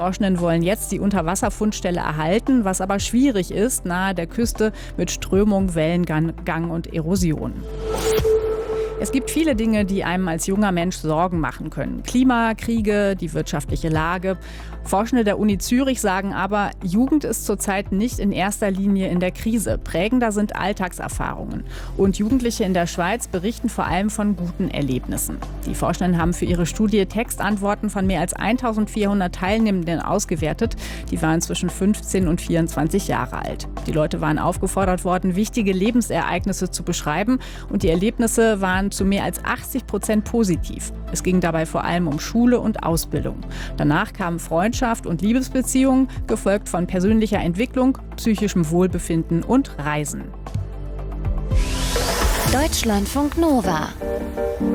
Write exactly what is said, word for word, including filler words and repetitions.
Forschenden wollen jetzt die Unterwasserfundstelle erhalten, was aber schwierig ist, nahe der Küste mit Strömung, Wellengang und Erosion. Es gibt viele Dinge, die einem als junger Mensch Sorgen machen können. Klima, Kriege, die wirtschaftliche Lage. Forschende der Uni Zürich sagen aber, Jugend ist zurzeit nicht in erster Linie in der Krise. Prägender sind Alltagserfahrungen. Und Jugendliche in der Schweiz berichten vor allem von guten Erlebnissen. Die Forschenden haben für ihre Studie Textantworten von mehr als eintausendvierhundert Teilnehmenden ausgewertet. Die waren zwischen fünfzehn und vierundzwanzig Jahre alt. Die Leute waren aufgefordert worden, wichtige Lebensereignisse zu beschreiben. Und die Erlebnisse waren zu mehr als achtzig Prozent positiv. Es ging dabei vor allem um Schule und Ausbildung. Danach kamen Freundschaft und Liebesbeziehungen, gefolgt von persönlicher Entwicklung, psychischem Wohlbefinden und Reisen. Deutschlandfunk Nova